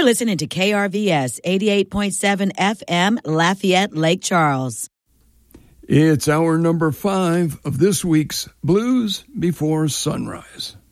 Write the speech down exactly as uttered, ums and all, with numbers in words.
You're listening to K R V S eighty-eight point seven F M, Lafayette, Lake Charles. It's hour number five of this week's Blues Before Sunrise.